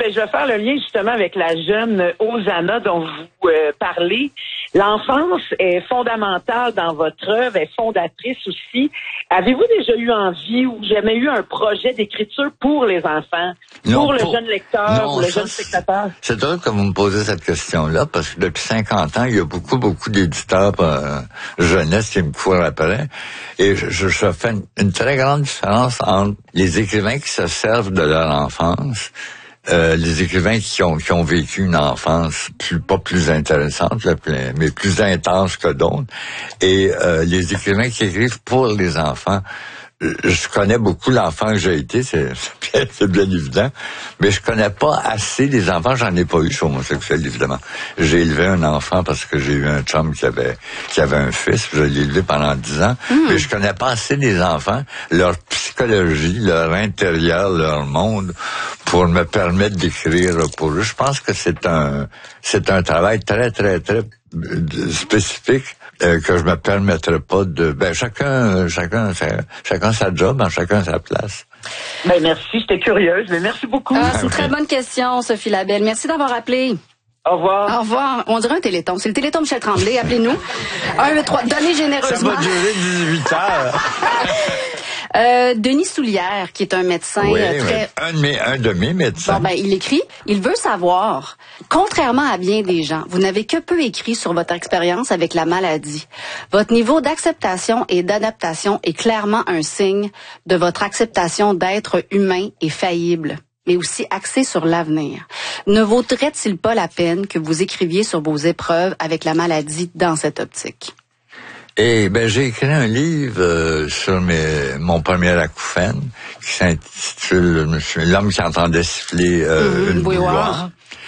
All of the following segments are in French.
je vais faire le lien justement avec la jeune Hosanna dont vous parlez. L'enfance est fondamentale dans votre œuvre, est fondatrice aussi. Avez-vous déjà eu envie ou jamais eu un projet d'écriture pour les enfants, pour le jeune lecteur ou le jeune spectateur? C'est drôle que vous me posez cette question-là, parce que depuis 50 ans, il y a beaucoup d'éditeurs jeunesse qui me courent après. Et je fais une très grande différence entre les écrivains qui se servent de leur enfance, les écrivains qui ont vécu une enfance pas plus intéressante, mais plus intense que d'autres, et les écrivains qui écrivent pour les enfants. Je connais beaucoup l'enfant que j'ai été, c'est bien évident, mais je connais pas assez les enfants, j'en ai pas eu, je suis homosexuel, évidemment. J'ai élevé un enfant parce que j'ai eu un chum qui avait un fils, je l'ai élevé pendant 10 ans, mais je connais pas assez les enfants, leur psychologie, leur intérieur, leur monde, pour me permettre d'écrire pour eux. Je pense que c'est un travail très, très, très spécifique, que je me permettrais pas de... chacun sa job, chacun sa place. Merci, j'étais curieuse, mais merci beaucoup. C'est une très bonne question, Sophie Labelle. Merci d'avoir appelé. Au revoir. Au revoir. On dirait un téléthon. C'est le téléthon Michel Tremblay. Appelez-nous. 1, 2, 3. Donnez généreusement. Ça va durer 18 heures. Denis Soulière, qui est un médecin très... Un de mes médecins. Il écrit, il veut savoir, contrairement à bien des gens, vous n'avez que peu écrit sur votre expérience avec la maladie. Votre niveau d'acceptation et d'adaptation est clairement un signe de votre acceptation d'être humain et faillible, mais aussi axé sur l'avenir. Ne vaudrait-il pas la peine que vous écriviez sur vos épreuves avec la maladie dans cette optique? Et j'ai écrit un livre sur mon premier acouphène qui s'intitule L'homme qui entendait siffler une bouilloire.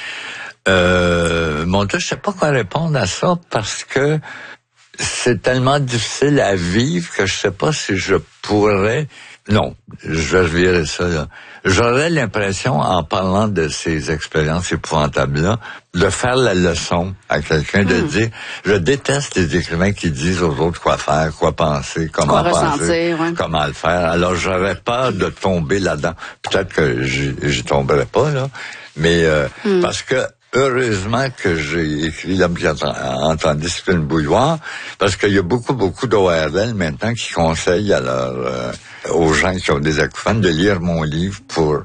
Je sais pas quoi répondre à ça parce que c'est tellement difficile à vivre que je sais pas si je pourrais... Non, je vais virer ça, là. J'aurais l'impression, en parlant de ces expériences épouvantables-là, de faire la leçon à quelqu'un, de dire, je déteste les écrivains qui disent aux autres quoi faire, quoi penser, comment penser, comment le faire. Alors, j'aurais peur de tomber là-dedans. Peut-être que j'y tomberais pas, là. Mais, parce que, heureusement que j'ai écrit L'homme qui entendait siffler une bouilloire, parce qu'il y a beaucoup d'ORL maintenant qui conseillent aux gens qui ont des acouphènes de lire mon livre pour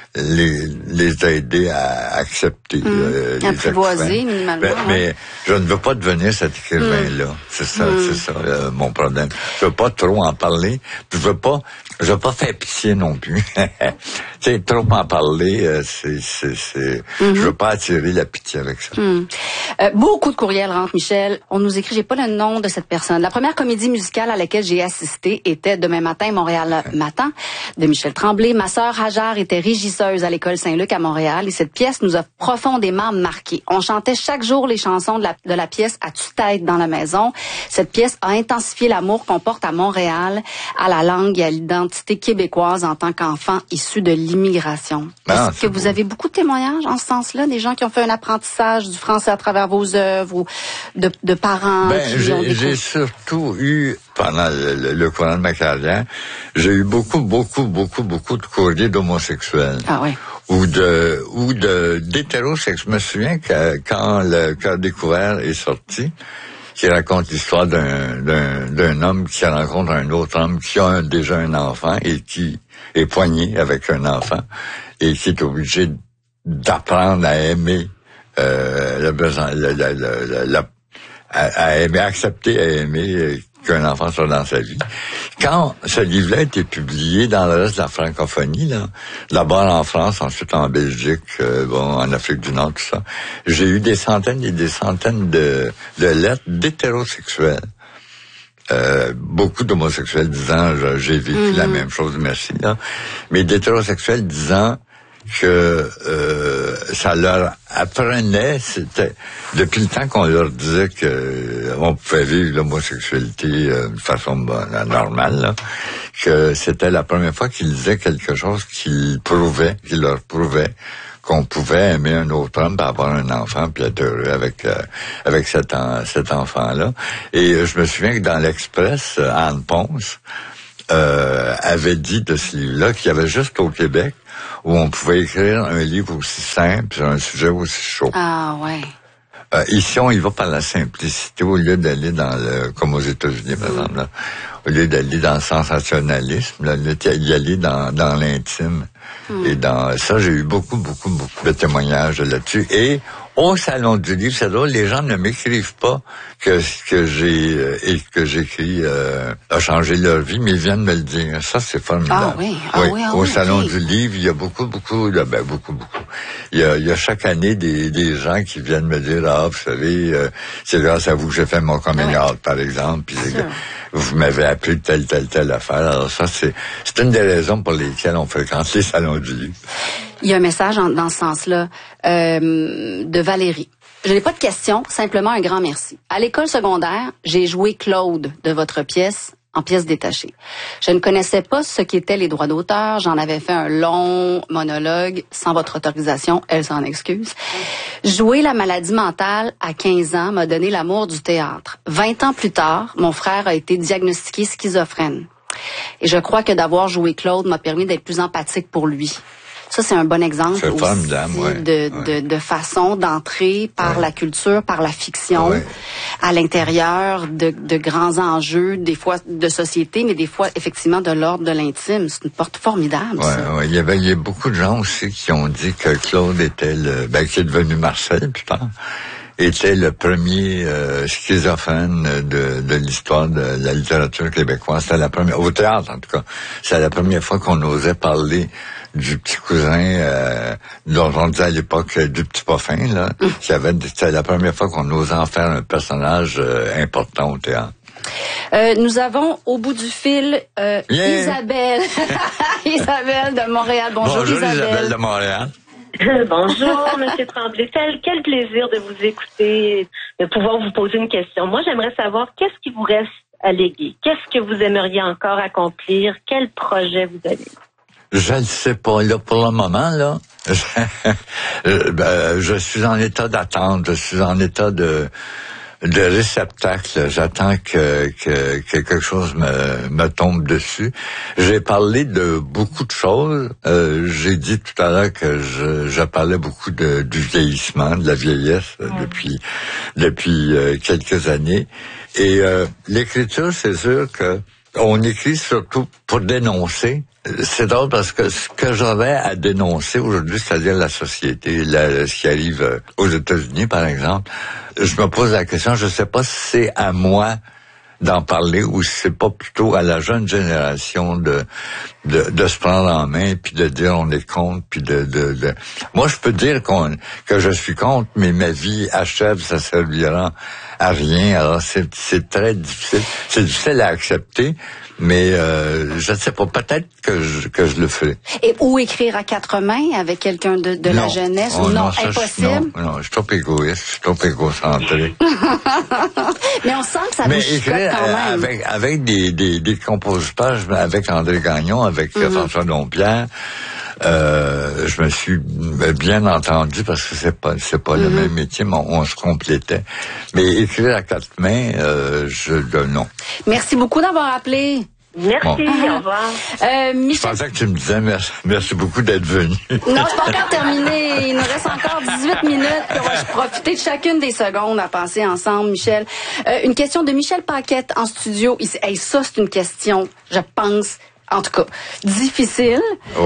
les aider à accepter les apprivoiser minimalement. Mais je ne veux pas devenir cet écrivain-là. C'est ça mon problème. Je veux pas trop en parler. Je veux pas faire pitié non plus. Tu sais, trop en parler, je veux pas attirer la pitié avec ça. Beaucoup de courriels rentrent, Michel. On nous écrit, j'ai pas le nom de cette personne. La première comédie musicale à laquelle j'ai assisté était Demain matin, Montréal matin, de Michel Tremblay. Ma sœur Hajar était régisseuse à l'école Saint-Luc à Montréal et cette pièce nous a profondément marqués. On chantait chaque jour les chansons de la pièce à tue-tête dans la maison. Cette pièce a intensifié l'amour qu'on porte à Montréal, à la langue et à l'identité québécoise en tant qu'enfant issu de l'immigration. Est-ce que vous avez beaucoup de témoignages en ce sens-là, des gens qui ont fait un apprentissage du français à travers vos œuvres ou de parents qui ont j'ai surtout eu, pendant le courant de ma carrière, j'ai eu beaucoup de courriers d'homosexuels. Ah oui. Ou d'hétérosexuels. Je me souviens que quand le Cœur découvert est sorti, qui raconte l'histoire d'un homme qui rencontre un autre homme qui a déjà un enfant et qui est poigné avec un enfant et qui est obligé d'apprendre à aimer accepter à aimer qu'un enfant soit dans sa vie. Quand ce livre-là a été publié dans le reste de la francophonie, là, d'abord en France, ensuite en Belgique, en Afrique du Nord, tout ça, j'ai eu des centaines et des centaines de lettres d'hétérosexuels. Beaucoup d'homosexuels disant j'ai vécu la même chose, merci, là, mais d'hétérosexuels disant que ça leur apprenait, c'était depuis le temps qu'on leur disait que on pouvait vivre l'homosexualité de façon normale, là, que c'était la première fois qu'ils disaient quelque chose qui leur prouvait qu'on pouvait aimer un autre homme, puis avoir un enfant, puis être heureux avec cet enfant-là. Et je me souviens que dans l'Express, Anne Ponce avait dit de ce livre-là qu'il y avait juste au Québec où on pouvait écrire un livre aussi simple sur un sujet aussi chaud. Ah, ouais. Ici, on y va par la simplicité au lieu d'aller dans le, comme aux États-Unis, par exemple, là, au lieu d'aller dans le sensationnalisme, là, y aller dans l'intime. Et dans ça, j'ai eu beaucoup de témoignages là-dessus. Et au Salon du Livre, c'est drôle, les gens ne m'écrivent pas que j'écris a changé leur vie, mais ils viennent me le dire. Ça, c'est formidable. Ah oui, Au Salon du Livre, il y a beaucoup. Il y a chaque année des gens qui viennent me dire, vous savez, c'est grâce à vous que j'ai fait mon coming out, par exemple, puis vous m'avez appris de telle affaire. Alors ça, c'est une des raisons pour lesquelles on fréquente les Salons du Livre. Il y a un message dans ce sens-là de Valérie. Je n'ai pas de questions, simplement un grand merci. À l'école secondaire, j'ai joué Claude de votre pièce en pièce détachée. Je ne connaissais pas ce qu'étaient les droits d'auteur. J'en avais fait un long monologue sans votre autorisation. Elle s'en excuse. Jouer la maladie mentale à 15 ans m'a donné l'amour du théâtre. 20 ans plus tard, mon frère a été diagnostiqué schizophrène. Et je crois que d'avoir joué Claude m'a permis d'être plus empathique pour lui. Ça, c'est un bon exemple aussi de façon d'entrer par la culture, par la fiction, à l'intérieur de grands enjeux, des fois de société, mais des fois, effectivement, de l'ordre de l'intime. C'est une porte formidable, ça. Il y a beaucoup de gens aussi qui ont dit que Claude était qui est devenu Marcel plus tard, était le premier schizophrène de l'histoire de la littérature québécoise. C'était la première, au théâtre en tout cas, c'est la première fois qu'on osait parler du petit cousin dont on disait à l'époque du petit Poffin, là, c'était la première fois qu'on osait en faire un personnage important au théâtre. Nous avons au bout du fil Isabelle. Isabelle de Montréal. Bonjour Isabelle de Montréal. Bonjour, M. Tremblay. Quel plaisir de vous écouter, de pouvoir vous poser une question. Moi, j'aimerais savoir qu'est-ce qui vous reste à léguer? Qu'est-ce que vous aimeriez encore accomplir? Quel projet vous avez? Je ne sais pas. Là, pour le moment, là, je suis en état d'attente. Je suis en état de réceptacle. J'attends que quelque chose me tombe dessus. J'ai parlé de beaucoup de choses. J'ai dit tout à l'heure que je parlais beaucoup du vieillissement, de la vieillesse depuis quelques années. Et l'écriture, c'est sûr que on écrit surtout pour dénoncer. C'est drôle parce que ce que j'aurais à dénoncer aujourd'hui, c'est-à-dire la société, ce qui arrive aux États-Unis, par exemple, je me pose la question, je ne sais pas si c'est à moi d'en parler ou si c'est pas plutôt à la jeune génération de se prendre en main puis de dire on est contre puis moi je peux dire que je suis contre, mais ma vie achève, ça servira à rien. Alors c'est très difficile, c'est difficile à accepter, mais je ne sais pas, peut-être que je le ferai. Ou écrire à quatre mains avec quelqu'un de la jeunesse ou non, impossible. Non, je suis trop égoïste, je suis trop égocentré. Mais on sent que ça vous chicote quand même. Avec des compositeurs, avec André Gagnon, avec François Dompierre, je me suis bien entendu parce que c'est pas le même métier, mais on se complétait. Mais écrire à quatre mains, non. Merci beaucoup d'avoir appelé. Merci, au revoir. Je pensais que tu me disais merci beaucoup d'être venu. Non, c'est pas encore terminé. Il nous reste encore 18 minutes. On va profiter de chacune des secondes à passer ensemble, Michel. Une question de Michel Paquette en studio. Hey, ça, c'est une question, je pense, en tout cas, difficile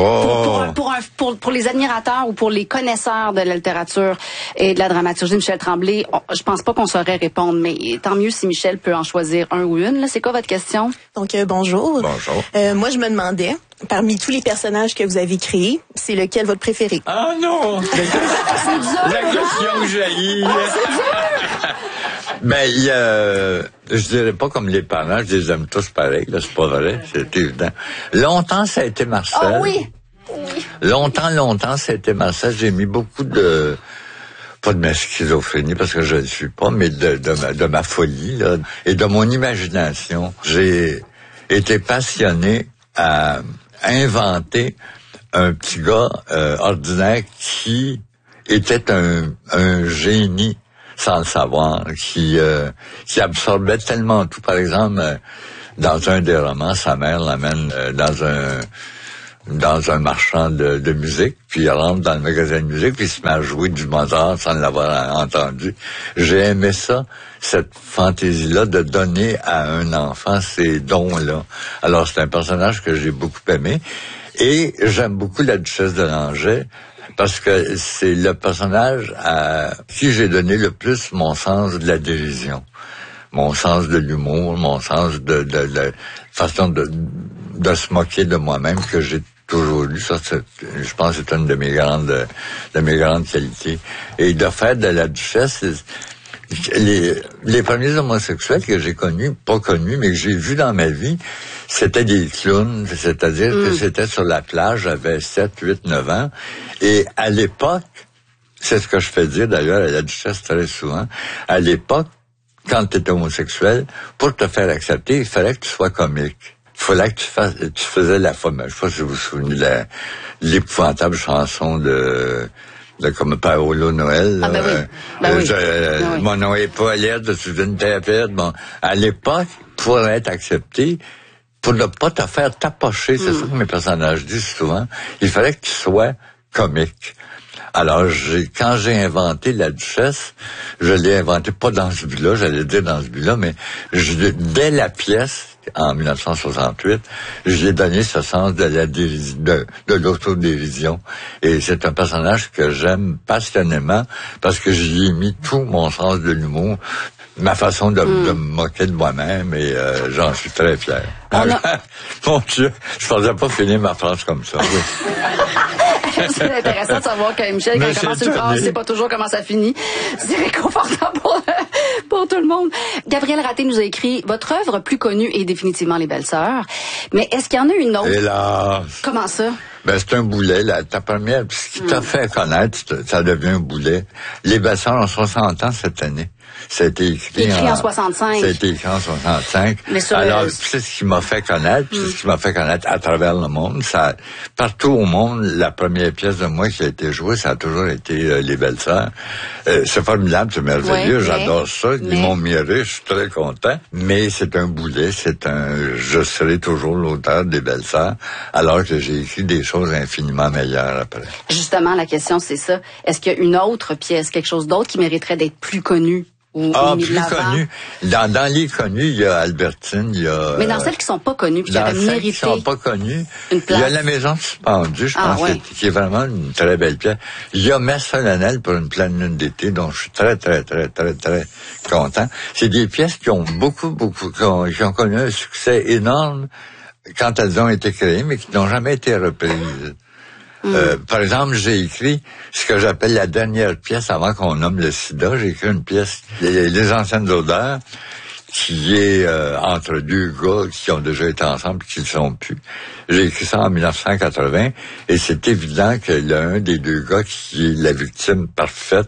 pour les admirateurs ou pour les connaisseurs de la littérature et de la dramaturgie de Michel Tremblay. Je pense pas qu'on saurait répondre, mais tant mieux si Michel peut en choisir un ou une. Là, c'est quoi votre question? Donc, bonjour. Bonjour. Moi, je me demandais, parmi tous les personnages que vous avez créés, c'est lequel votre préféré? Ah non! La question que j'ai. Ben, je dirais pas comme les parents, je les aime tous pareil, là, c'est pas vrai, c'est évident. Longtemps, ça a été Marcel. Ah oui! Longtemps, ça a été Marcel. J'ai mis beaucoup pas de ma schizophrénie, parce que je ne suis pas, mais de ma folie, là, et de mon imagination. J'ai été passionné à inventer un petit gars ordinaire qui était un génie sans le savoir, qui absorbait tellement tout. Par exemple, dans un des romans, sa mère l'amène dans dans un marchand de musique, puis il rentre dans le magasin de musique, puis il se met à jouer du Mozart sans l'avoir entendu. J'ai aimé ça, cette fantaisie-là de donner à un enfant ces dons-là. Alors, c'est un personnage que j'ai beaucoup aimé. Et j'aime beaucoup la duchesse de Langeais, parce que c'est le personnage à qui j'ai donné le plus mon sens de la dérision. Mon sens de l'humour, mon sens de façon de se moquer de moi-même que j'ai toujours eu. Ça, je pense que c'est une de mes grandes qualités. Et de faire de la duchesse, les premiers homosexuels que j'ai connus, pas connus, mais que j'ai vus dans ma vie, c'était des clowns, c'est-à-dire que c'était sur la plage, j'avais 7, 8, 9 ans. Et à l'époque, c'est ce que je fais dire d'ailleurs à la duchesse très souvent, à l'époque, quand tu étais homosexuel, pour te faire accepter, il fallait que tu sois comique. Il fallait que tu faisais la femme. Je sais pas si vous vous souvenez de l'épouvantable chanson de comme Paolo Noël. Ah ben oui. Ben oui. Mon nom est pas l'air de sous une tapette. Bon, à l'époque, pour être accepté, pour ne pas te faire tapocher, c'est ça que mes personnages disent souvent, il fallait que tu sois comique. Alors, quand j'ai inventé la duchesse, je l'ai inventé pas dans ce but-là, j'allais dire dans ce but-là, mais dès la pièce, en 1968, je lui ai donné ce sens de l'autodérision. Et c'est un personnage que j'aime passionnément parce que j'y ai mis tout mon sens de l'humour, ma façon de me moquer de moi-même, et j'en suis très fier. Mon Dieu, je pensais pas finir ma phrase comme ça. Oui. C'est intéressant de savoir que Michel, quand il commence une phrase, c'est pas toujours comment ça finit. C'est réconfortant pour tout le monde. Gabriel Raté nous a écrit: votre œuvre plus connue est définitivement Les Belles-Sœurs. Mais est-ce qu'il y en a une autre? Hélas. Comment ça? Ben, c'est un boulet, là. Ta première, ce qui t'a fait connaître, ça devient un boulet. Les Belles-Sœurs ont 60 ans cette année. Ça a été écrit en 65. Ça a été écrit en 65. Mais alors, c'est ce qui m'a fait connaître, c'est ce qui m'a fait connaître à travers le monde. Ça, partout au monde, la première pièce de moi qui a été jouée, ça a toujours été Les Belles-Sœurs. C'est formidable, c'est merveilleux, oui, j'adore ça. Ils m'ont miré, je suis très content. Mais c'est un boulet, je serai toujours l'auteur des Belles-Sœurs, alors que j'ai écrit des choses infiniment meilleures après. Justement, la question, c'est ça. Est-ce qu'il y a une autre pièce, quelque chose d'autre qui mériterait d'être plus connu? Plus connu. Dans les connus, il y a Albertine, il y a... Mais dans celles qui sont pas connues, puis qui auraient mérité... Qui sont pas connues, une place. Il y a La Maison suspendue, je pense, qui est vraiment une très belle pièce. Il y a Messe solennelle pour une pleine lune d'été, dont je suis très, très, très, très, très content. C'est des pièces qui ont qui ont connu un succès énorme quand elles ont été créées, mais qui n'ont jamais été reprises. Par exemple, j'ai écrit ce que j'appelle la dernière pièce avant qu'on nomme le sida. J'ai écrit une pièce, Les anciennes odeurs, qui est entre deux gars qui ont déjà été ensemble et qui ne sont plus. J'ai écrit ça en 1980 et c'est évident que l'un des deux gars qui est la victime parfaite,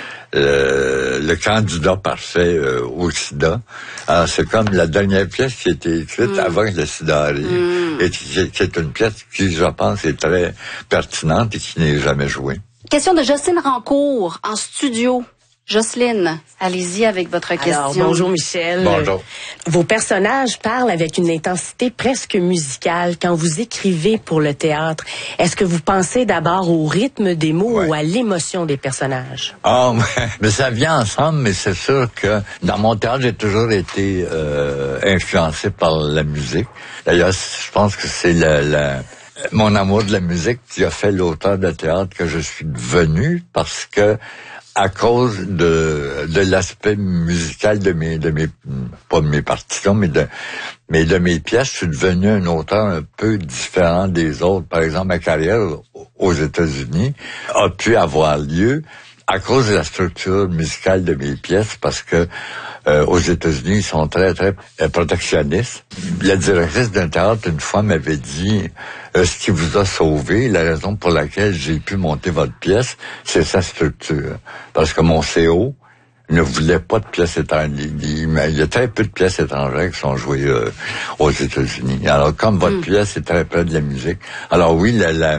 le candidat parfait au sida. Alors, c'est comme la dernière pièce qui a été écrite avant que le sida arrive. Et qui est une pièce qui, je pense, est très pertinente et qui n'est jamais jouée. Question de Jocelyne Rancourt, en studio. Jocelyne, allez-y avec votre question. Alors, bonjour Michel. Bonjour. Vos personnages parlent avec une intensité presque musicale quand vous écrivez pour le théâtre. Est-ce que vous pensez d'abord au rythme des mots ou à l'émotion des personnages? Ah, mais ça vient ensemble, mais c'est sûr que dans mon théâtre, j'ai toujours été influencé par la musique. D'ailleurs, je pense que c'est mon amour de la musique qui a fait l'auteur de théâtre que je suis devenu, parce que à cause de l'aspect musical de mes pas de mes partitions, mais de mes pièces, je suis devenu un auteur un peu différent des autres. Par exemple, ma carrière aux États-Unis a pu avoir lieu à cause de la structure musicale de mes pièces, parce que aux États-Unis, ils sont très, très protectionnistes. La directrice d'un théâtre, une fois, m'avait dit ce qui vous a sauvé, la raison pour laquelle j'ai pu monter votre pièce, c'est sa structure. Parce que mon CO ne voulait pas de pièces étrangères. Il y a très peu de pièces étrangères qui sont jouées aux États-Unis. Alors, comme votre pièce est très près de la musique, alors oui, la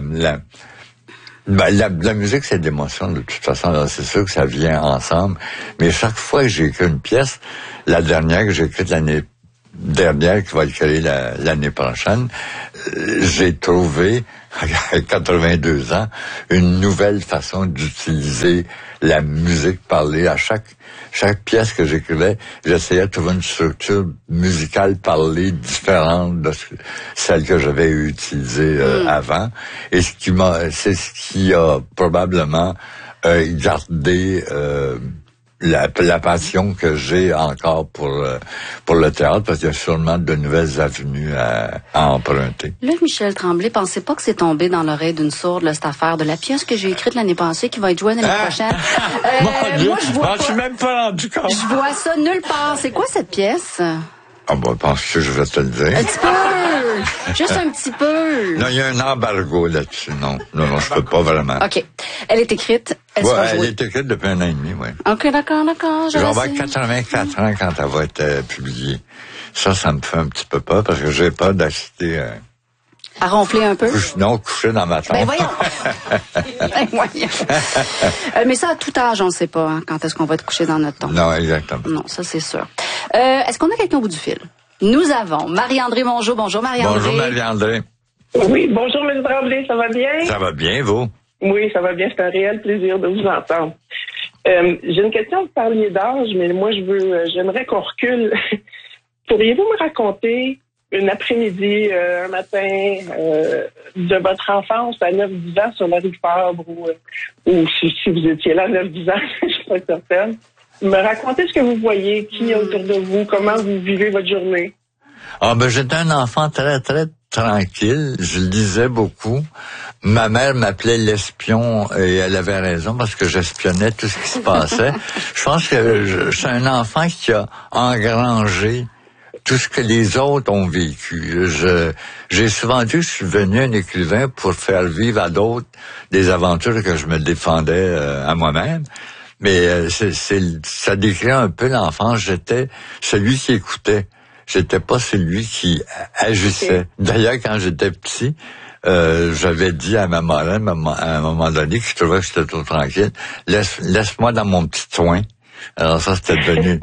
musique, c'est de l'émotion, de toute façon. Alors, c'est sûr que ça vient ensemble. Mais chaque fois que j'ai écrit une pièce, la dernière que j'ai écrite dernière qui va être créée l'année prochaine, j'ai trouvé, à 82 ans, une nouvelle façon d'utiliser la musique parlée. À chaque pièce que j'écrivais, j'essayais de trouver une structure musicale parlée différente de celle que j'avais utilisée avant. Et c'est ce qui a probablement gardé la passion que j'ai encore pour le théâtre, parce qu'il y a sûrement de nouvelles avenues à emprunter. Là, Michel Tremblay, pensez pas que c'est tombé dans l'oreille d'une sourde, là, cette affaire de la pièce que j'ai écrite l'année passée qui va être jouée l'année prochaine. Moi, je suis même pas rendu compte. Je vois ça nulle part. C'est quoi cette pièce? Ah bon, pense que je vais te le dire. Un petit peu! Juste un petit peu! Non, il y a un embargo là-dessus. Non, je peux pas vraiment. OK. Elle est écrite, elle sera jouée. Elle est écrite depuis 1 an et demi, oui. OK, d'accord. Je vais avoir 84 ans quand elle va être publiée. Ça me fait un petit peu peur parce que j'ai peur d'assister à ronfler un peu? Coucher dans ma tente. Ben voyons. Mais ça, à tout âge, on ne sait pas quand est-ce qu'on va être couché dans notre tombe. Non, exactement. Non, ça, c'est sûr. Est-ce qu'on a quelqu'un au bout du fil? Nous avons Marie-André Mongeau. Bonjour, Marie-André. Bonjour, Marie-André. Oui, bonjour, M. Tremblay, ça va bien? Ça va bien, vous? Oui, ça va bien. C'est un réel plaisir de vous entendre. J'ai une question, vous parliez d'âge, mais moi, j'aimerais qu'on recule. Pourriez-vous me raconter une après-midi, un matin, de votre enfance à 9-10 ans sur la rue Fabre, ou si vous étiez là à 9-10 ans, je suis pas certaine. Me racontez ce que vous voyez, qui est autour de vous, comment vous vivez votre journée. J'étais un enfant très, très tranquille. Je lisais beaucoup. Ma mère m'appelait l'espion et elle avait raison parce que j'espionnais tout ce qui se passait. Je pense que je suis un enfant qui a engrangé tout ce que les autres ont vécu. J'ai souvent dit que je suis devenu un écrivain pour faire vivre à d'autres des aventures que je me défendais à moi-même. Mais ça décrit un peu l'enfance. J'étais celui qui écoutait. J'étais pas celui qui agissait. Okay. D'ailleurs, quand j'étais petit, j'avais dit à ma marraine, à un moment donné, que je trouvais que j'étais trop tranquille, laisse-moi dans mon petit coin. Alors ça, c'était devenu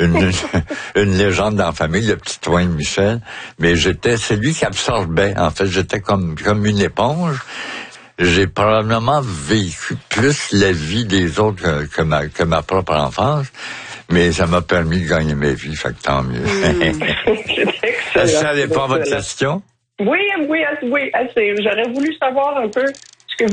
une légende dans la famille, le petit coin de Michel. Mais j'étais celui qui absorbait. En fait, j'étais comme une éponge. J'ai probablement vécu plus la vie des autres que ma propre enfance, mais ça m'a permis de gagner ma vie, fait que tant mieux. Est-ce que ça répond à votre question? Oui, assez. J'aurais voulu savoir un peu ce que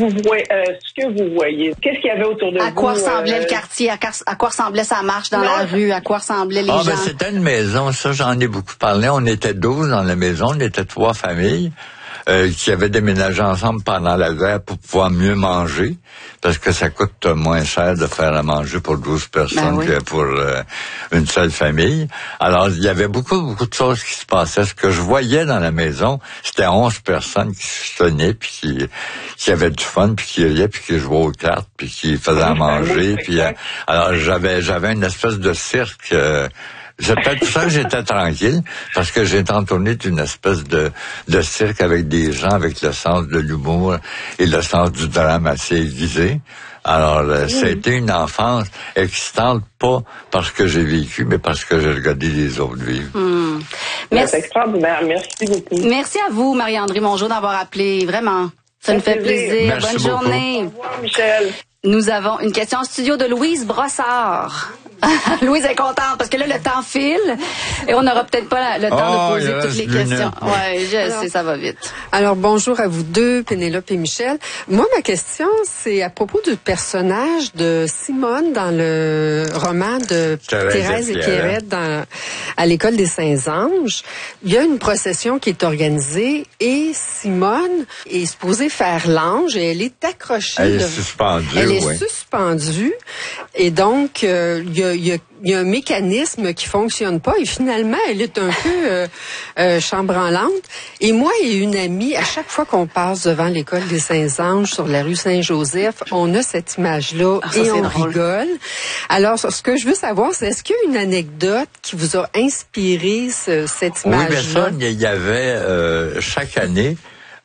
vous voyez. Qu'est-ce qu'il y avait autour de vous? À quoi ressemblait le quartier? À quoi ressemblait sa marche dans la rue? À quoi ressemblaient les gens? C'était une maison, ça j'en ai beaucoup parlé. On était 12 dans la maison, on était 3 familles. Qui avaient déménagé ensemble pendant la guerre pour pouvoir mieux manger, parce que ça coûte moins cher de faire à manger pour 12 personnes que pour une seule famille. Alors, il y avait beaucoup de choses qui se passaient. Ce que je voyais dans la maison, c'était 11 personnes qui se tenaient, puis qui avaient du fun, puis qui riaient, puis qui jouaient aux cartes, puis qui faisaient à manger. Puis alors, j'avais une espèce de cirque. C'est peut-être pour ça que j'étais tranquille, parce que j'étais entouré d'une espèce de cirque avec des gens avec le sens de l'humour et le sens du drame assez aiguisé. Alors, ça a été une enfance excitante, pas parce que j'ai vécu, mais parce que j'ai regardé les autres vivre. Merci. C'est extraordinaire. Merci beaucoup. Merci à vous, Marie-André Mongeau, d'avoir appelé. Vraiment. Ça nous fait plaisir. Merci Bonne beaucoup. journée. Au revoir, Michel. Nous avons une question en studio de Louise Brossard. Louise est contente parce que là, le temps file et on n'aura peut-être pas le temps de poser toutes les questions. Oui, je sais, ça va vite. Alors, bonjour à vous deux, Pénélope et Michel. Moi, ma question, c'est à propos du personnage de Simone dans le roman de Thérèse et Pierrette à l'école des Saints-Anges. Il y a une procession qui est organisée et Simone est supposée faire l'ange et elle est accrochée. Elle est suspendue. Elle est suspendue et donc il y a un mécanisme qui fonctionne pas et finalement elle est un peu chambranlante. Et moi et une amie, à chaque fois qu'on passe devant l'école des Saints-Anges sur la rue Saint-Joseph, on a cette image-là et on rigole. Alors, ce que je veux savoir, c'est est-ce qu'il y a une anecdote qui vous a inspiré cette image-là? Oui, bien sûr, il y avait chaque année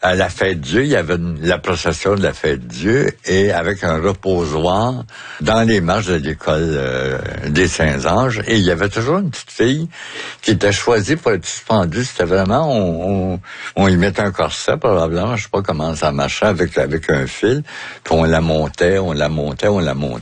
à la fête Dieu, il y avait la procession de la fête Dieu et avec un reposoir dans les marches de l'école des Saints-Anges. Et il y avait toujours une petite fille qui était choisie pour être suspendue. C'était vraiment, on y mettait un corset probablement, je sais pas comment ça marchait avec un fil, puis on la montait.